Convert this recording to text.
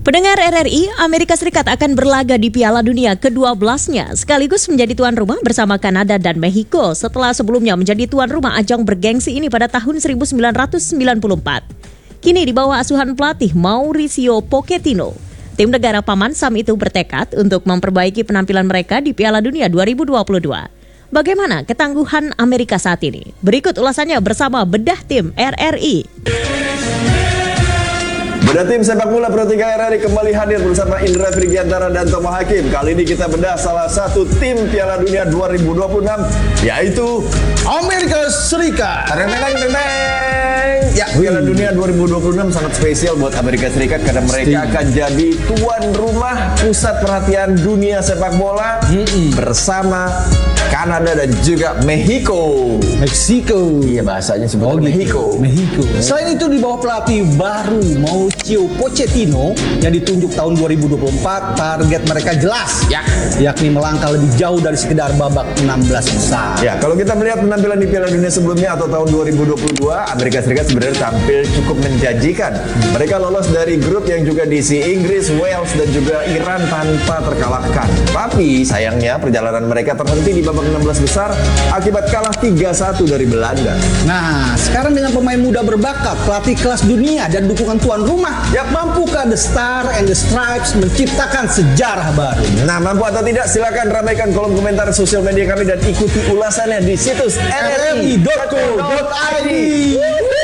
Pendengar RRI, Amerika Serikat akan berlaga di Piala Dunia ke-12-nya sekaligus menjadi tuan rumah bersama Kanada dan Meksiko setelah sebelumnya menjadi tuan rumah ajang bergengsi ini pada tahun 1994. Kini di bawah asuhan pelatih Mauricio Pochettino, tim negara Paman Sam itu bertekad untuk memperbaiki penampilan mereka di Piala Dunia 2022. Bagaimana ketangguhan Amerika saat ini? Berikut ulasannya bersama Bedah Tim RRI. Bedah Tim Sepak Bola Pro 3 RRI kembali hadir bersama Indra Frigiantara dan Tomo Hakim. Kali ini kita bedah salah satu tim Piala Dunia 2026, yaitu Amerika Serikat. Ya, Piala Dunia 2026 sangat spesial buat Amerika Serikat karena mereka akan jadi tuan rumah pusat perhatian dunia sepak bola bersama Kanada dan juga Meksiko. Iya, bahasanya sebetulnya Meksiko. Selain itu di bawah pelatih baru Mauricio Pochettino yang ditunjuk tahun 2024, target mereka jelas, yakni melangkah lebih jauh dari sekedar babak 16 besar. Ya, kalau kita melihat penampilan di Piala Dunia sebelumnya atau tahun 2022, Amerika Serikat sebenarnya tampil cukup menjanjikan. Mereka lolos dari grup yang juga diisi Inggris, Wales, dan juga Iran tanpa terkalahkan. Tapi sayangnya perjalanan mereka terhenti di babak 16 besar akibat kalah 3-1 dari Belanda. Nah, sekarang dengan pemain muda berbakat, pelatih kelas dunia, dan dukungan tuan rumah, mampukah The Star and the Stripes menciptakan sejarah baru? Nah, mampu atau tidak? Silakan ramaikan kolom komentar sosial media kami dan ikuti ulasannya di situs rri.co.id.